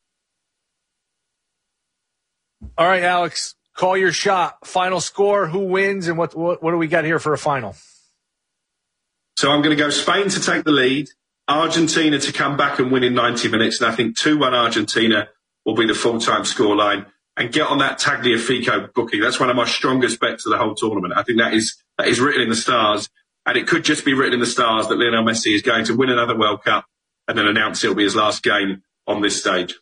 All right, Alex, call your shot. Final score, who wins, and what do we got here for a final? So I'm going to go Spain to take the lead, Argentina to come back and win in 90 minutes, and I think 2-1 Argentina will be the full-time scoreline. And get on that Tagliafico booking. That's one of my strongest bets of the whole tournament. I think that is written in the stars, and it could just be written in the stars that Lionel Messi is going to win another World Cup and then announce it'll be his last game on this stage.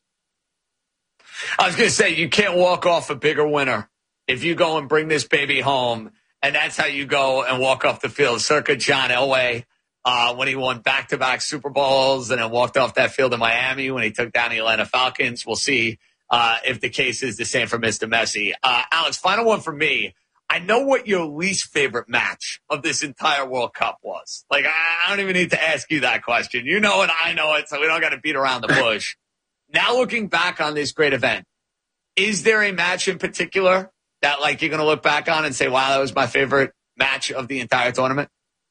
I was going to say, you can't walk off a bigger winner if you go and bring this baby home, and that's how you go and walk off the field. Circa John Elway, when he won back-to-back Super Bowls and then walked off that field in Miami when he took down the Atlanta Falcons. We'll see if the case is the same for Mr. Messi. Alex, final one for me. I know what your least favorite match of this entire World Cup was. Like, I don't even need to ask you that question. You know it, I know it, so we don't got to beat around the bush. Now looking back on this great event, is there a match in particular that, like, you're going to look back on and say, wow, that was my favorite match of the entire tournament?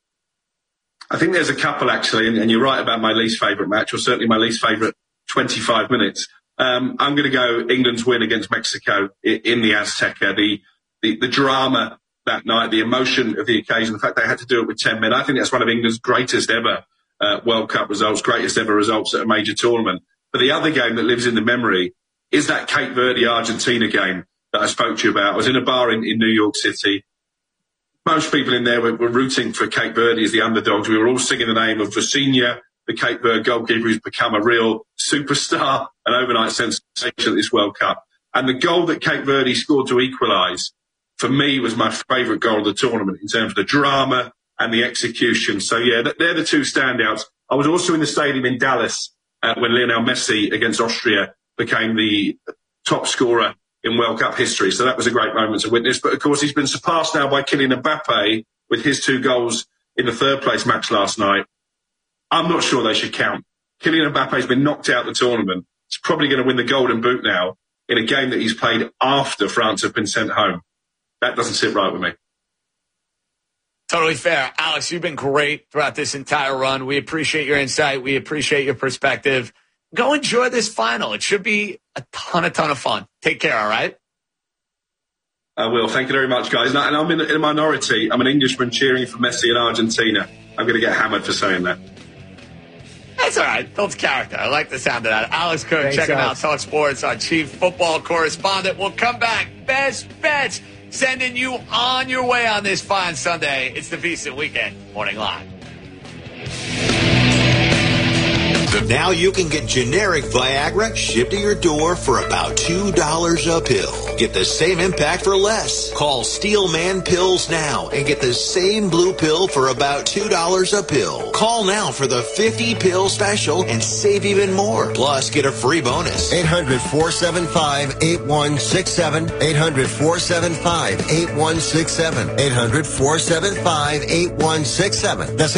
I think there's a couple, actually, and you're right about my least favorite match, or certainly my least favorite 25 minutes. I'm going to go England's win against Mexico in the Azteca. The drama that night, the emotion of the occasion, the fact they had to do it with 10 men. I think that's one of England's greatest ever World Cup results, greatest ever results at a major tournament. But the other game that lives in the memory is that Cape Verde-Argentina game that I spoke to you about. I was in a bar in New York City. Most people in there were rooting for Cape Verde as the underdogs. We were all singing the name of Vicinha, the Cape Verde goalkeeper who's become a real superstar, an overnight sensation at this World Cup. And the goal that Cape Verde scored to equalise, for me, was my favourite goal of the tournament in terms of the drama and the execution. So, yeah, they're the two standouts. I was also in the stadium in Dallas when Lionel Messi against Austria became the top scorer in World Cup history. So that was a great moment to witness. But, of course, he's been surpassed now by Kylian Mbappe with his 2 goals in the third-place match last night. I'm not sure they should count. Kylian Mbappe's been knocked out of the tournament. He's probably going to win the Golden Boot now in a game that he's played after France have been sent home. That doesn't sit right with me. Totally fair. Alex, you've been great throughout this entire run. We appreciate your insight. We appreciate your perspective. Go enjoy this final. It should be a ton of fun. Take care, all right? I will. Thank you very much, guys. And I'm in a minority. I'm an Englishman cheering for Messi in Argentina. I'm going to get hammered for saying that. That's all right. Builds character. I like the sound of that. Alex Cook, Thanks, check him out. Alex. Talk Sports, our chief football correspondent. We'll come back. Best bets. Sending you on your way on this fine Sunday. It's the VSiN Weekend Morning Live. Now you can get generic Viagra shipped to your door for about $2 a pill. Get the same impact for less. Call Steelman Pills now and get the same blue pill for about $2 a pill. Call now for the 50-pill special and save even more. Plus, get a free bonus. 800-475-8167. 800-475-8167. 800-475-8167. That's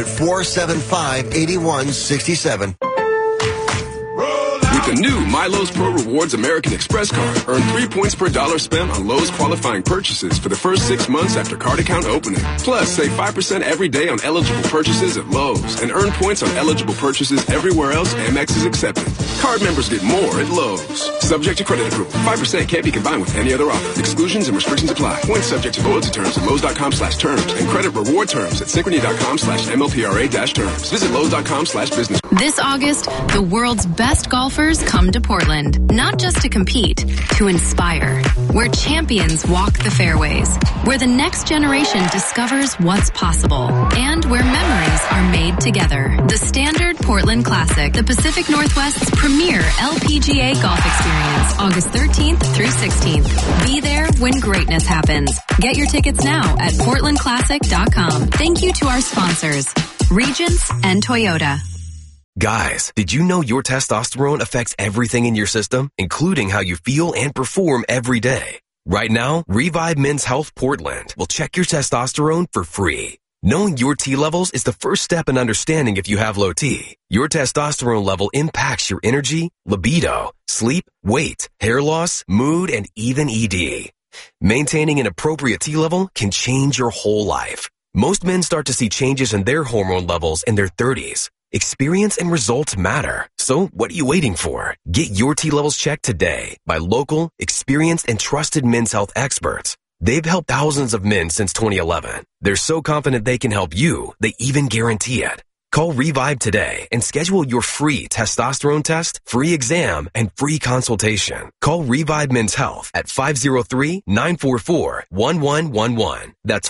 800-475-8167. With the new MyLowe's Pro Rewards American Express card, earn 3 points per dollar spent on Lowe's qualifying purchases for the first 6 months after card account opening. Plus, save 5% every day on eligible purchases at Lowe's and earn points on eligible purchases everywhere else Amex is accepted. Card members get more at Lowe's. Subject to credit approval. 5% can't be combined with any other offer. Exclusions and restrictions apply. Points subject to loyalty terms at Lowe's.com/terms and credit reward terms at Synchrony.com/MLPRA-terms. Visit Lowe's.com/business. This August, the world's best golfers golfers come to Portland, not just to compete, to inspire. Where champions walk the fairways, where the next generation discovers what's possible, and where memories are made together. The Standard Portland Classic, the Pacific Northwest's premier LPGA golf experience, August 13th through 16th. Be there when greatness happens. Get your tickets now at portlandclassic.com. Thank you to our sponsors, Regents and Toyota. Guys, did you know your testosterone affects everything in your system, including how you feel and perform every day? Right now, Revive Men's Health Portland will check your testosterone for free. Knowing your T levels is the first step in understanding if you have low T. Your testosterone level impacts your energy, libido, sleep, weight, hair loss, mood, and even ED. Maintaining an appropriate T level can change your whole life. Most men start to see changes in their hormone levels in their 30s. Experience and results matter. So what are you waiting for? Get your T levels checked today by local, experienced, and trusted men's health experts. They've helped thousands of men since 2011. They're so confident they can help you, they even guarantee it. Call Revive today and schedule your free testosterone test, free exam, and free consultation. Call Revive Men's Health at 503-944-1111. That's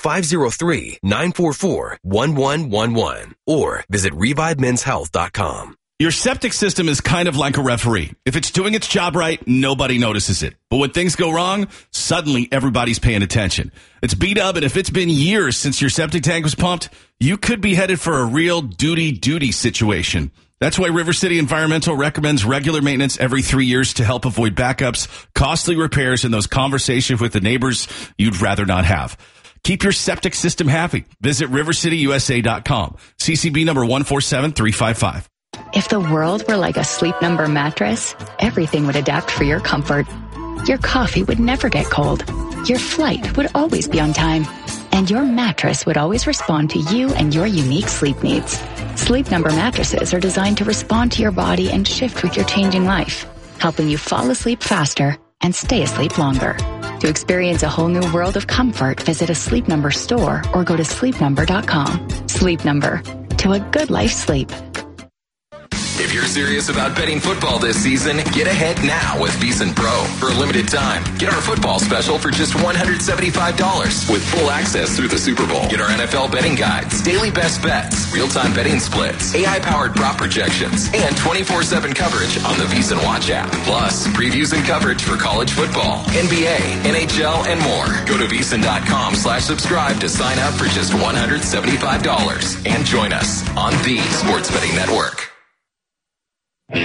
503-944-1111. Or visit ReviveMen'sHealth.com. Your septic system is kind of like a referee. If it's doing its job right, nobody notices it. But when things go wrong, suddenly everybody's paying attention. It's B-Dub, and if it's been years since your septic tank was pumped, you could be headed for a real duty situation. That's why River City Environmental recommends regular maintenance every 3 years to help avoid backups, costly repairs, and those conversations with the neighbors you'd rather not have. Keep your septic system happy. Visit rivercityusa.com. CCB number 147355. If the world were like a Sleep Number mattress, everything would adapt for your comfort. Your coffee would never get cold. Your flight would always be on time. And your mattress would always respond to you and your unique sleep needs. Sleep Number mattresses are designed to respond to your body and shift with your changing life, helping you fall asleep faster and stay asleep longer. To experience a whole new world of comfort, visit a Sleep Number store or go to sleepnumber.com. Sleep Number. To a good life sleep. If you're serious about betting football this season, get ahead now with VEASAN Pro. For a limited time, get our football special for just $175 with full access through the Super Bowl. Get our NFL betting guides, daily best bets, real-time betting splits, AI-powered prop projections, and 24/7 coverage on the VEASAN Watch app. Plus, previews and coverage for college football, NBA, NHL, and more. Go to VEASAN.com/subscribe to sign up for just $175 and join us on the Sports Betting Network. You're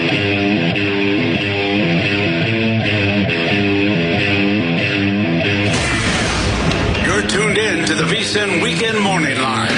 tuned in to the VEASAN Weekend Morning Line.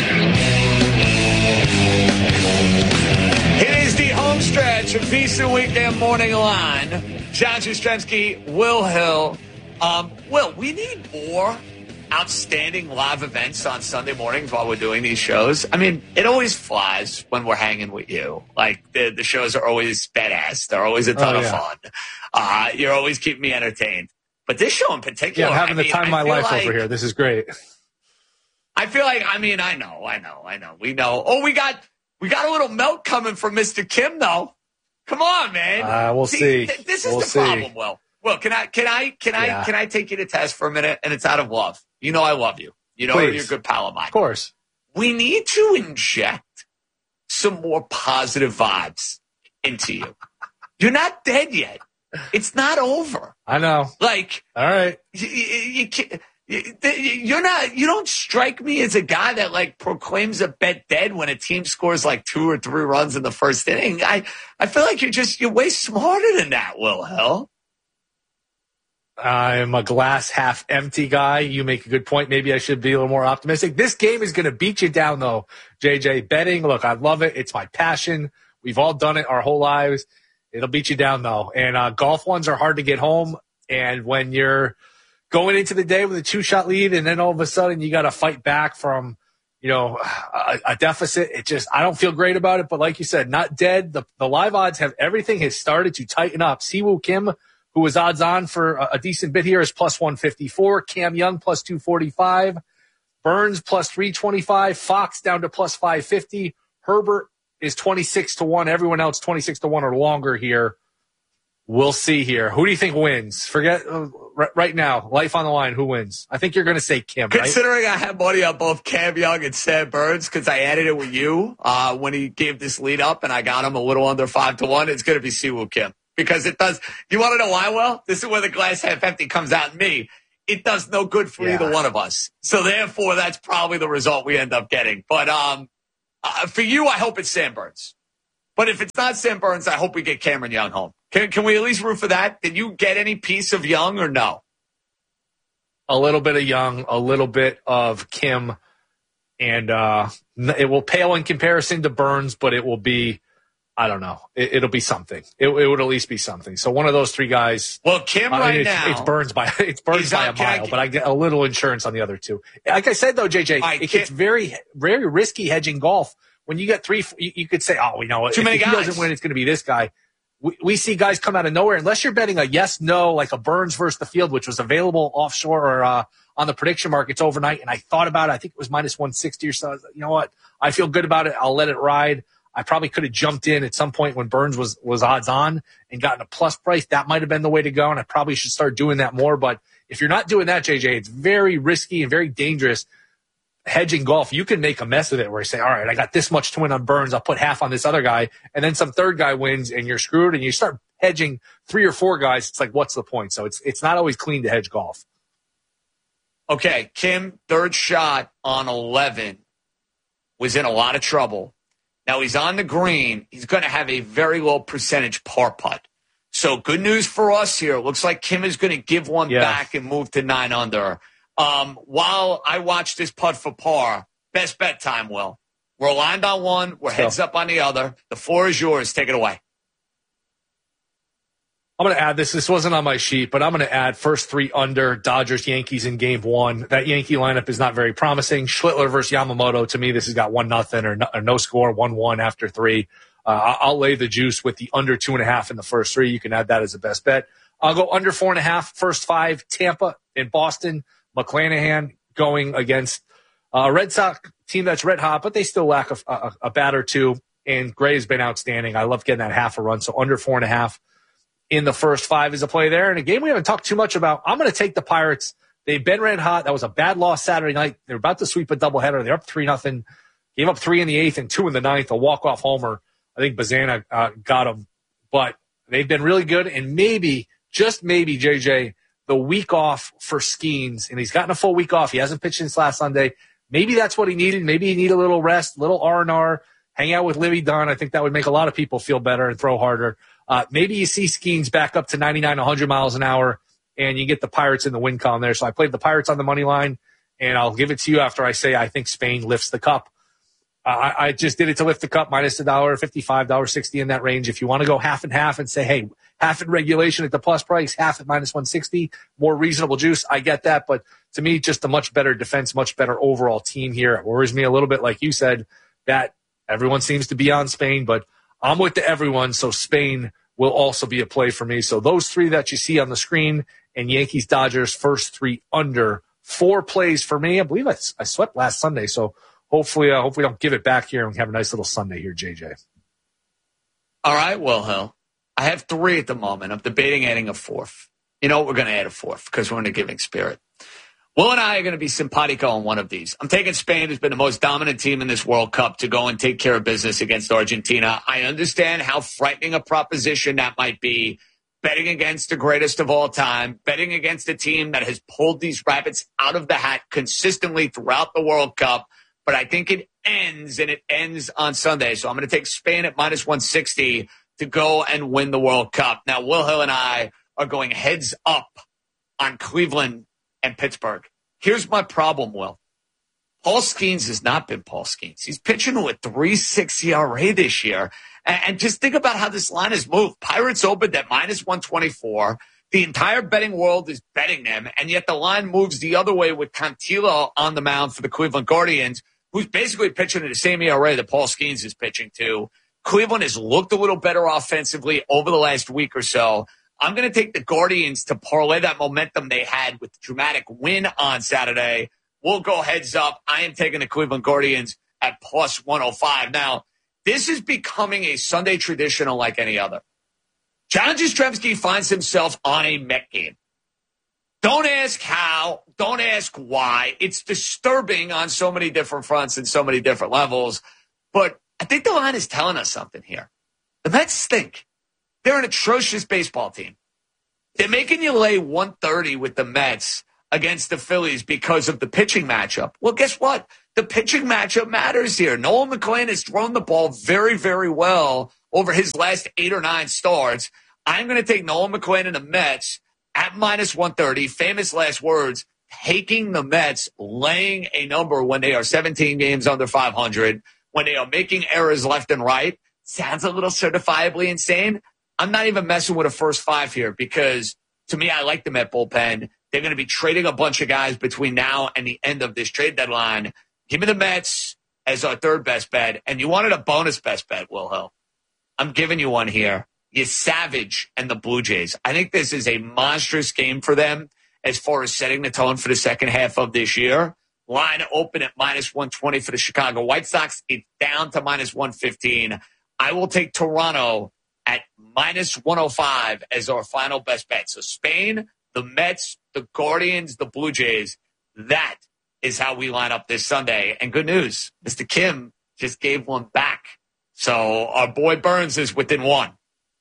It is the home stretch of VEASAN Weekend Morning Line. John Jastrzemski, Will Hill. Will, we need more outstanding live events on Sunday mornings while we're doing these shows. I mean, it always flies when we're hanging with you. Like, the shows are always badass. They're always a ton of fun. You're always keeping me entertained. But this show in particular, I'm having the time of my life over here. This is great. I feel like, I know. We know. Oh, we got a little milk coming from Mr. Kim, though. Come on, man. We'll see. This is the problem, Will. Well, can I take you to test for a minute? And it's out of love. You know I love you. You know you're a good pal of mine. Of course. We need to inject some more positive vibes into you. You're not dead yet. It's not over. I know. Like, all right. You don't strike me as a guy that like proclaims a bet dead when a team scores like 2 or 3 runs in the first inning. I feel like you're way smarter than that, Will Hill. I'm a glass half empty guy. You make a good point. Maybe I should be a little more optimistic. This game is going to beat you down, though, JJ. Betting, look, I love it. It's my passion. We've all done it our whole lives. It'll beat you down, though. And golf ones are hard to get home. And when you're going into the day with a 2-shot lead and then all of a sudden you got to fight back from, a deficit, I don't feel great about it. But like you said, not dead. The live odds everything has started to tighten up. Siwoo Kim, who was odds on for a decent bit here, is plus 154. Cam Young plus 245. Burns plus 325. Fox down to plus 550. Herbert is 26-1. Everyone else 26-1 or longer here. We'll see here. Who do you think wins? Forget right now, life on the line, who wins? I think you're going to say Kim, right? Considering I have money on both Cam Young and Sam Burns because I added it with you when he gave this lead up and I got him a little under 5-1, it's going to be Siwoo Kim. Because it does. You want to know why, Will? This is where the glass half empty comes out in me. It does no good for either one of us. So therefore, that's probably the result we end up getting. But for you, I hope it's Sam Burns. But if it's not Sam Burns, I hope we get Cameron Young home. Can we at least root for that? Did you get any piece of Young or no? A little bit of Young, a little bit of Kim, and it will pale in comparison to Burns, but it will be, I don't know. It'll be something. It would at least be something. So one of those three guys. Well, Kim now. It's Burns by a mile, but I get a little insurance on the other two. Like I said, though, JJ, it gets very, very risky hedging golf. When you get three, you could say, oh, we know it. Too many guys. If he doesn't win, it's going to be this guy. We see guys come out of nowhere. Unless you're betting a yes, no, like a Burns versus the field, which was available offshore or on the prediction markets overnight. And I thought about it. I think it was minus 160 or so. You know what? I feel good about it. I'll let it ride. I probably could have jumped in at some point when Burns was odds on and gotten a plus price. That might have been the way to go, and I probably should start doing that more. But if you're not doing that, JJ, it's very risky and very dangerous hedging golf. You can make a mess of it where you say, all right, I got this much to win on Burns. I'll put half on this other guy, and then some third guy wins, and you're screwed, and you start hedging 3 or 4 guys. It's like, what's the point? So it's not always clean to hedge golf. Okay, Kim, third shot on 11, was in a lot of trouble. Now he's on the green. He's going to have a very low percentage par putt. So good news for us here. Looks like Kim is going to give one back and move to 9 under. While I watch this putt for par, best bet time, Will. We're aligned on one. We're heads up on the other. The floor is yours. Take it away. I'm going to add this. This wasn't on my sheet, but I'm going to add first 3 under Dodgers, Yankees in game 1. That Yankee lineup is not very promising. Schlittler versus Yamamoto. To me, this has got 1-0 or no score, 1-1 after 3. I'll lay the juice with the under 2.5 in the first 3. You can add that as a best bet. I'll go under 4.5, first 5, Tampa and Boston. McClanahan going against a Red Sox team that's red hot, but they still lack a bat or two. And Gray has been outstanding. I love getting that half a run. So under 4.5 in the first 5 is a play there. And a game we haven't talked too much about. I'm going to take the Pirates. They've been red hot. That was a bad loss Saturday night. They're about to sweep a doubleheader. They're up 3-0. Gave up 3 in the 8th and 2 in the 9th. A walk-off homer. I think Bazana got them. But they've been really good. And maybe, just maybe, JJ, the week off for Skeens, and he's gotten a full week off. He hasn't pitched since last Sunday. Maybe that's what he needed. Maybe he needed a little rest, little R&R, hang out with Livy Dunn. I think that would make a lot of people feel better and throw harder. Maybe you see Skeens back up to 99, 100 miles an hour, and you get the Pirates in the win column there. So I played the Pirates on the money line, and I'll give it to you after I say I think Spain lifts the cup. I just did it to lift the cup, minus $1.55, $1.60 in that range. If you want to go half and half and say, hey, half in regulation at the plus price, half at minus 160, more reasonable juice, I get that. But to me, just a much better defense, much better overall team here. It worries me a little bit, like you said, that everyone seems to be on Spain, but I'm with the everyone, so Spain will also be a play for me. So those 3 that you see on the screen, and Yankees, Dodgers, first 3 under, 4 plays for me. I believe I swept last Sunday, so hopefully we don't give it back here and have a nice little Sunday here, JJ. All right, well, Hill, I have 3 at the moment. I'm debating adding a 4th. You know what? We're going to add a 4th because we're in a giving spirit. Will and I are going to be simpatico on one of these. I'm taking Spain, who's been the most dominant team in this World Cup, to go and take care of business against Argentina. I understand how frightening a proposition that might be, betting against the greatest of all time, betting against a team that has pulled these rabbits out of the hat consistently throughout the World Cup. But I think it ends, and it ends on Sunday. So I'm going to take Spain at minus 160 to go and win the World Cup. Now, Will Hill and I are going heads up on Cleveland and Pittsburgh. Here's my problem, Will. Paul Skeens has not been Paul Skeens. He's pitching to a 3.6 ERA this year. And just think about how this line has moved. Pirates opened at minus 124. The entire betting world is betting them, and yet the line moves the other way with Cantillo on the mound for the Cleveland Guardians, who's basically pitching at the same ERA that Paul Skeens is pitching to. Cleveland has looked a little better offensively over the last week or so. I'm going to take the Guardians to parlay that momentum they had with the dramatic win on Saturday. We'll go heads up. I am taking the Cleveland Guardians at plus 105. Now, this is becoming a Sunday tradition unlike any other. John Jastrzemski finds himself on a Met game. Don't ask how. Don't ask why. It's disturbing on so many different fronts and so many different levels. But I think the line is telling us something here. The Mets stink. They're an atrocious baseball team. They're making you lay 130 with the Mets against the Phillies because of the pitching matchup. Well, guess what? The pitching matchup matters here. Nolan McLean has thrown the ball very, very well over his last 8 or 9 starts. I'm going to take Nolan McLean and the Mets at minus 130. Famous last words, taking the Mets, laying a number when they are 17 games under 500, when they are making errors left and right. Sounds a little certifiably insane. I'm not even messing with a first 5 here because, to me, I like the Met bullpen. They're going to be trading a bunch of guys between now and the end of this trade deadline. Give me the Mets as our third best bet. And you wanted a bonus best bet, Will Hill. I'm giving you one here. You Savage and the Blue Jays. I think this is a monstrous game for them as far as setting the tone for the second half of this year. Line open at minus 120 for the Chicago White Sox. It's down to minus 115. I will take Toronto at minus 105 as our final best bet. So Spain, the Mets, the Guardians, the Blue Jays. That is how we line up this Sunday. And good news, Mr. Kim just gave one back. So our boy Burns is within one.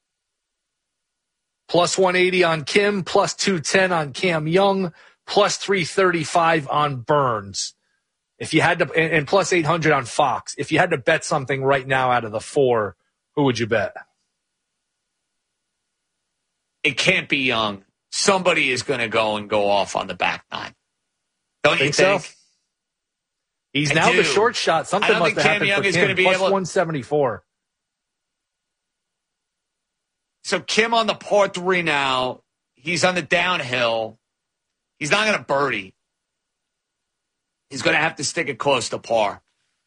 Plus 180 on Kim, plus 210 on Cam Young, plus 335 on Burns. If you had to, and plus 800 on Fox. If you had to bet something right now out of the 4, who would you bet? It can't be Young. Somebody is going to go off on the back 9. Don't you think? So? He's now the short shot. Something must have happened for Kim. Plus 174. So Kim on the par 3 now. He's on the downhill. He's not going to birdie. He's going to have to stick it close to par.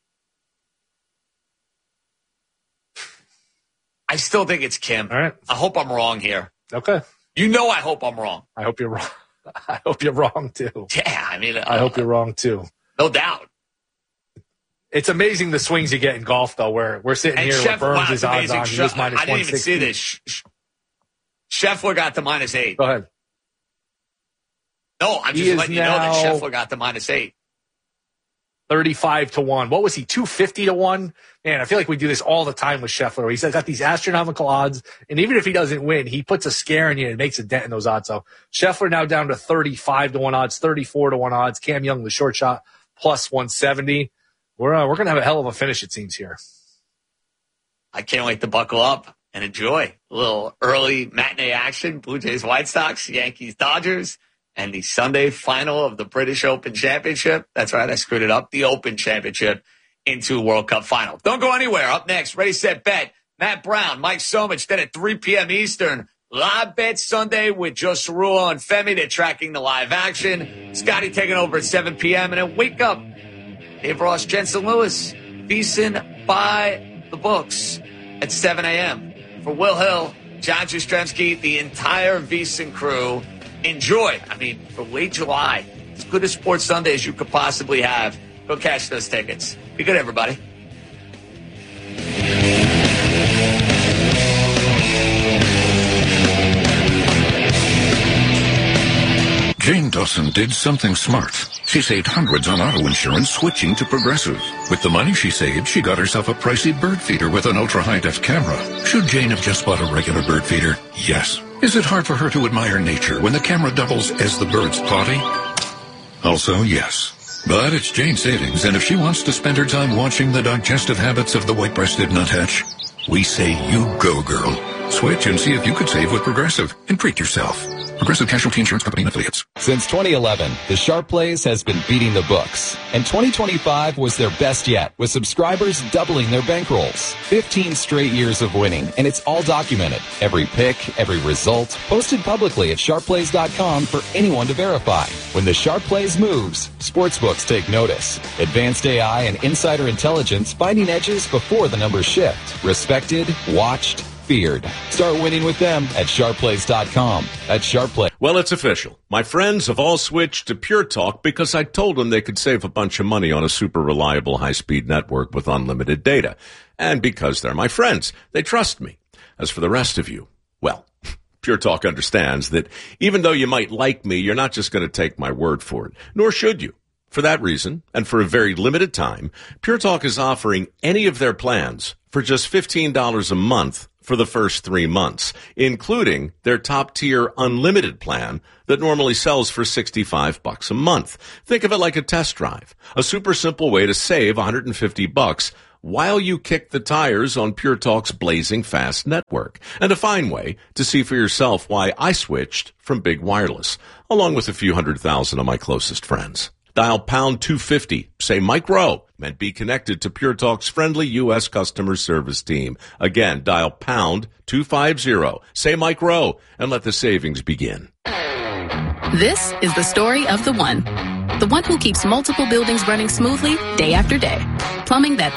I still think it's Kim. All right. I hope I'm wrong here. Okay. You know I hope I'm wrong. I hope you're wrong. I hope you're wrong, too. Yeah, I mean... I hope you're wrong, too. No doubt. It's amazing the swings you get in golf, though, where we're sitting here where Burns is odds on. He was minus 160. I didn't even see this. Scheffler got to minus 8. Go ahead. No, I'm just letting you know that Scheffler got to minus 8. 35 to 1. What was he, 250 to 1? Man, I feel like we do this all the time with Scheffler. He's got these astronomical odds, and even if he doesn't win, he puts a scare in you and makes a dent in those odds. So Scheffler now down to 35 to 1 odds, 34 to 1 odds. Cam Young, the short shot, plus 170. We're going to have a hell of a finish, it seems, here. I can't wait to buckle up and enjoy a little early matinee action. Blue Jays, White Sox, Yankees, Dodgers, and the Sunday final of the British Open Championship. That's right, I screwed it up. The Open Championship into World Cup final. Don't go anywhere. Up next, Ready, Set, Bet. Matt Brown, Mike Somich. Then at 3 p.m. Eastern, Live Bet Sunday with Joe Cerullo and Femi. They're tracking the live action. Scotty taking over at 7 p.m. And then Wake Up, Dave Ross, Jensen Lewis, VSiN by the books at 7 a.m. For Will Hill, John Jastrzemski, the entire VSiN crew, enjoy. I mean, for late July, as good a sports Sunday as you could possibly have. Go cash those tickets. Be good, everybody. Jane Dawson did something smart. She saved hundreds on auto insurance switching to Progressive. With the money she saved, she got herself a pricey bird feeder with an ultra-high-def camera. Should Jane have just bought a regular bird feeder? Yes. Is it hard for her to admire nature when the camera doubles as the bird's potty? Also, yes. But it's Jane's savings, and if she wants to spend her time watching the digestive habits of the white-breasted nuthatch, we say you go, girl. Switch and see if you could save with Progressive and treat yourself. Progressive Casualty Insurance Company and Affiliates. Since 2011, the Sharp Plays has been beating the books. And 2025 was their best yet, with subscribers doubling their bankrolls. 15 straight years of winning, and it's all documented. Every pick, every result, posted publicly at sharpplays.com for anyone to verify. When the Sharp Plays moves, sportsbooks take notice. Advanced AI and insider intelligence finding edges before the numbers shift. Respected, watched, feared. Start winning with them at sharpplays.com. That's SharpPlay. Well, it's official. My friends have all switched to Pure Talk because I told them they could save a bunch of money on a super reliable high-speed network with unlimited data. And because they're my friends, they trust me. As for the rest of you, well, Pure Talk understands that even though you might like me, you're not just going to take my word for it, nor should you. For that reason, and for a very limited time, Pure Talk is offering any of their plans for just $15 a month for the first 3 months, including their top-tier unlimited plan that normally sells for $65 a month. Think of it like a test drive, a super simple way to save $150 while you kick the tires on Pure Talk's blazing fast network, and a fine way to see for yourself why I switched from big wireless, along with a few 100,000 of my closest friends. Dial pound 250, say Mike Rowe, and be connected to Pure Talk's friendly U.S. customer service team. Again, dial pound 250, say Mike Rowe, and let the savings begin. This is the story of the one who keeps multiple buildings running smoothly day after day. Plumbing that